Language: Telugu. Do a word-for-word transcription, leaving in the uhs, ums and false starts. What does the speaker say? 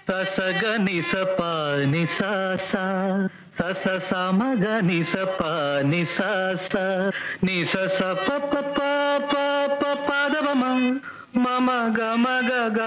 ససగ నిస ప నిస స సస సమగ నిస ప నిస స నిస స ప ప ప ప ప పదవ మ మమ గ మ గ గ